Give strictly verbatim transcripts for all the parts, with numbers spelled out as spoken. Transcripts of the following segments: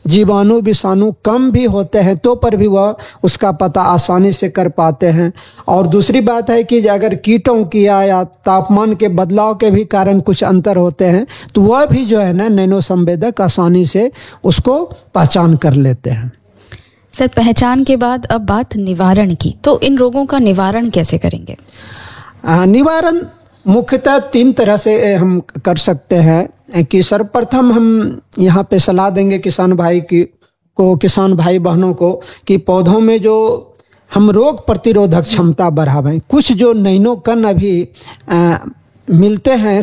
जीवाणु विषाणु कम भी होते हैं तो पर भी वह उसका पता आसानी से कर पाते हैं। और दूसरी बात है कि अगर कीटों की या तापमान के बदलाव के भी कारण कुछ अंतर होते हैं तो वह भी जो है ना नैनो संवेदक आसानी से उसको पहचान कर लेते हैं। सर, पहचान के बाद अब बात निवारण की, तो इन रोगों का निवारण कैसे करेंगे? आ, निवारण मुख्यतः तीन तरह से हम कर सकते हैं कि सर्वप्रथम हम यहाँ पे सलाह देंगे किसान भाई की को किसान भाई बहनों को कि पौधों में जो हम रोग प्रतिरोधक क्षमता बढ़ावें। कुछ जो नैनोकण अभी आ, मिलते हैं,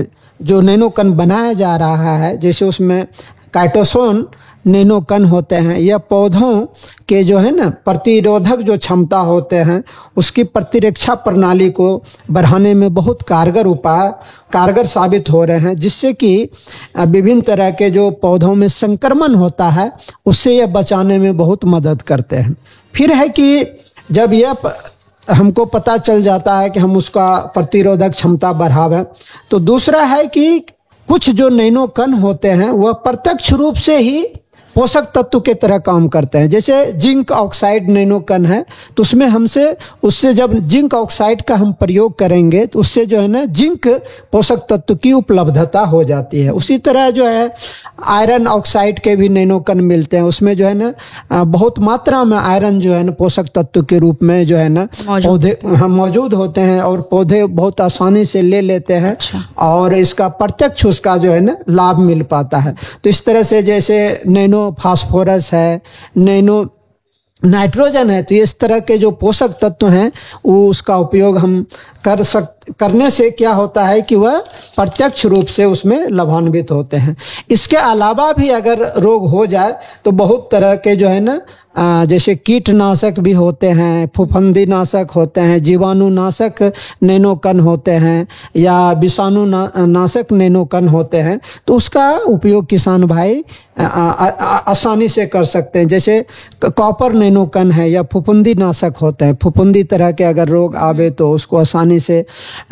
जो नैनोकण बनाया जा रहा है, जैसे उसमें काइटोसोन नैनोकण होते हैं, यह पौधों के जो है ना प्रतिरोधक जो क्षमता होते हैं उसकी प्रतिरक्षा प्रणाली को बढ़ाने में बहुत कारगर उपाय कारगर साबित हो रहे हैं, जिससे कि विभिन्न तरह के जो पौधों में संक्रमण होता है उससे यह बचाने में बहुत मदद करते हैं। फिर है कि जब यह हमको पता चल जाता है कि हम उसका प्रतिरोधक क्षमता बढ़ावें, तो दूसरा है कि कुछ जो नैनोकण होते हैं वह प्रत्यक्ष रूप से ही पोषक तत्व के तरह काम करते हैं। जैसे जिंक ऑक्साइड नैनोकण है, तो उसमें हमसे उससे जब जिंक ऑक्साइड का हम प्रयोग करेंगे तो उससे जो है ना जिंक पोषक तत्व की उपलब्धता हो जाती है। उसी तरह जो है आयरन ऑक्साइड के भी नैनोकण मिलते हैं, उसमें जो है ना बहुत मात्रा में आयरन जो है ना पोषक तत्व के रूप में जो है ना पौधे मौजूद होते हैं और पौधे बहुत आसानी से ले लेते हैं। अच्छा। और इसका प्रत्यक्ष उसका जो है ना लाभ मिल पाता है। तो इस तरह से जैसे नैनो फास्फोरस है, नैनो नाइट्रोजन है, तो इस तरह के जो पोषक तत्व हैं वो उसका उपयोग हम कर सक करने से क्या होता है कि वह प्रत्यक्ष रूप से उसमें लाभान्वित होते हैं। इसके अलावा भी अगर रोग हो जाए तो बहुत तरह के जो है ना जैसे कीटनाशक भी होते हैं, फफूंदी नाशक होते हैं, जीवाणु नाशक नैनोकण होते हैं या विषाणु ना, नाशक नैनोकण होते हैं, तो उसका उपयोग किसान भाई आ, आ, आ, आसानी से कर सकते हैं। जैसे कॉपर नैनोकण है या फफूंदी नाशक होते हैं, फफूंदी तरह के अगर रोग आवे तो उसको आसानी से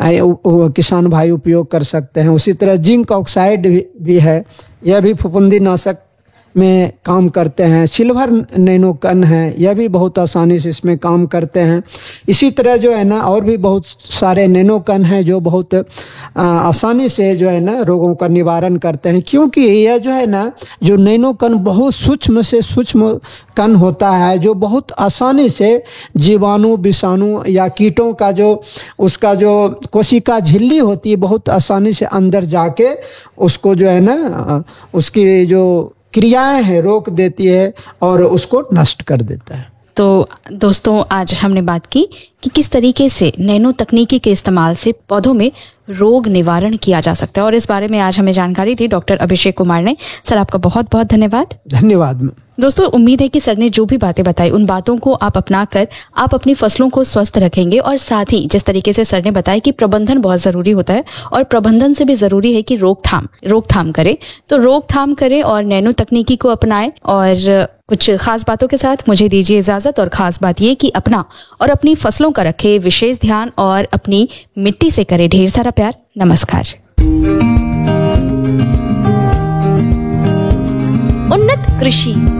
किसान भाई उपयोग कर सकते हैं। उसी तरह जिंक ऑक्साइड भी, भी है, यह भी फफूंदी नाशक में काम करते हैं। सिल्वर नैनोकण है, यह भी बहुत आसानी से इसमें काम करते हैं। इसी तरह जो है ना और भी बहुत सारे नैनोकण हैं जो बहुत आ, आसानी से जो है ना रोगों का निवारण करते हैं, क्योंकि यह जो है ना जो नैनोकण बहुत सूक्ष्म से सूक्ष्म कण होता है जो बहुत आसानी से जीवाणु विषाणु या कीटों का जो उसका जो कोशिका झिल्ली होती है बहुत आसानी से अंदर जाके उसको जो है ना उसकी जो क्रियाएं हैं रोक देती है और उसको नष्ट कर देता है। तो दोस्तों, आज हमने बात की कि किस तरीके से नैनो तकनीकी के इस्तेमाल से पौधों में रोग निवारण किया जा सकता है, और इस बारे में आज हमें जानकारी दी डॉक्टर अभिषेक कुमार ने। सर, आपका बहुत बहुत धन्यवाद। धन्यवाद। दोस्तों, उम्मीद है कि सर ने जो भी बातें बताई उन बातों को आप अपनाकर आप अपनी फसलों को स्वस्थ रखेंगे, और साथ ही जिस तरीके से सर ने बताया कि प्रबंधन बहुत जरूरी होता है और प्रबंधन से भी जरूरी है कि रोकथाम रोकथाम करें, तो रोकथाम करें और नैनो तकनीकी को अपनाएं। और कुछ खास बातों के साथ मुझे दीजिए इजाजत, और खास बात ये कि अपना और अपनी फसलों का रखें विशेष ध्यान और अपनी मिट्टी से करें ढेर सारा प्यार। नमस्कार। उन्नत कृषि